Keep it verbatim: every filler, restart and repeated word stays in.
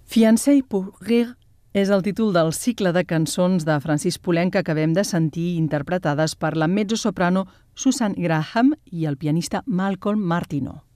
Fiancé pour rire és el títol del cicle de cançons de Francis Poulenc que acabem de sentir interpretades per la mezzosoprano Susan Graham i el pianista Malcolm Martineau.